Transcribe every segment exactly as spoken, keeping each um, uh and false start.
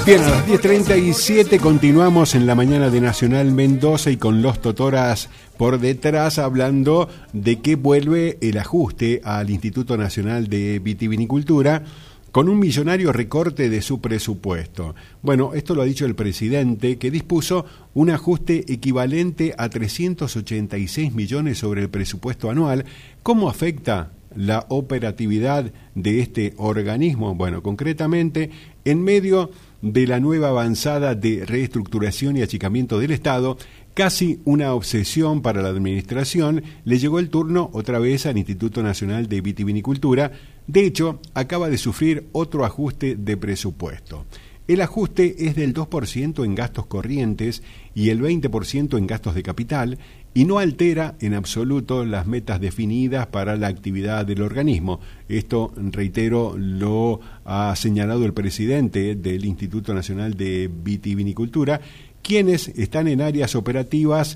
Bien, a las diez treinta y siete continuamos en la mañana de Nacional Mendoza y con los Totoras por detrás hablando de que vuelve el ajuste al Instituto Nacional de Vitivinicultura con un millonario recorte de su presupuesto. Bueno, esto lo ha dicho el presidente, que dispuso un ajuste equivalente a trescientos ochenta y seis millones sobre el presupuesto anual. ¿Cómo afecta la operatividad de este organismo? Bueno, concretamente, en medio de la nueva avanzada de reestructuración y achicamiento del Estado, casi una obsesión para la administración, le llegó el turno otra vez al Instituto Nacional de Vitivinicultura. De hecho, acaba de sufrir otro ajuste de presupuesto. El ajuste es del dos por ciento en gastos corrientes y el veinte por ciento en gastos de capital y no altera en absoluto las metas definidas para la actividad del organismo. Esto, reitero, lo ha señalado el presidente del Instituto Nacional de Vitivinicultura. Quienes están en áreas operativas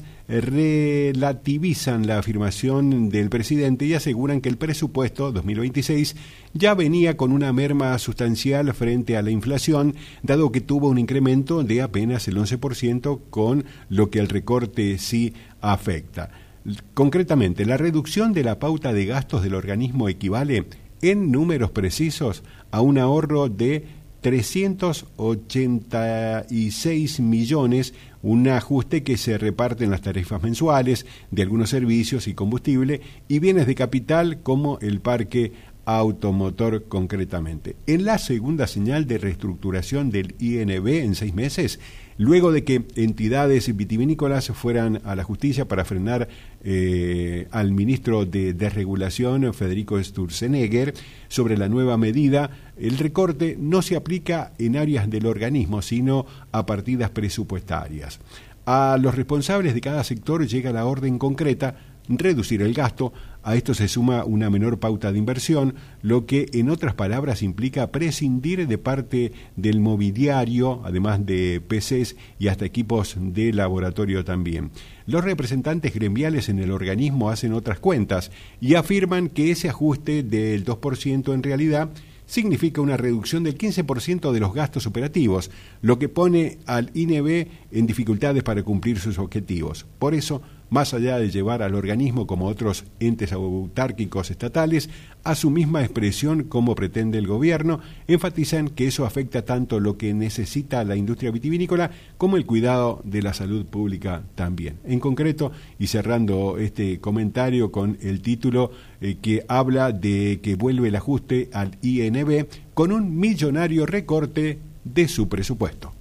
relativizan la afirmación del presidente y aseguran que el presupuesto dos mil veintiséis ya venía con una merma sustancial frente a la inflación, dado que tuvo un incremento de apenas el once por ciento, con lo que el recorte sí afecta. Concretamente, la reducción de la pauta de gastos del organismo equivale, en números precisos, a un ahorro de trescientos ochenta y seis millones, un ajuste que se reparte en las tarifas mensuales de algunos servicios y combustible y bienes de capital como el parque automotor concretamente. En la segunda señal de reestructuración del I N V en seis meses, luego de que entidades vitivinícolas fueran a la justicia para frenar eh, al ministro de Desregulación, Federico Sturzenegger, sobre la nueva medida, el recorte no se aplica en áreas del organismo, sino a partidas presupuestarias. A los responsables de cada sector llega la orden concreta: reducir el gasto. A esto se suma una menor pauta de inversión, lo que en otras palabras implica prescindir de parte del mobiliario, además de P Cs y hasta equipos de laboratorio también. Los representantes gremiales en el organismo hacen otras cuentas y afirman que ese ajuste del dos por ciento en realidad significa una reducción del quince por ciento de los gastos operativos, lo que pone al I N V en dificultades para cumplir sus objetivos. Por eso, más allá de llevar al organismo, como otros entes autárquicos estatales, a su misma expresión como pretende el gobierno, enfatizan que eso afecta tanto lo que necesita la industria vitivinícola como el cuidado de la salud pública también. En concreto, y cerrando este comentario con el título eh, que habla de que vuelve el ajuste al I N V con un millonario recorte de su presupuesto.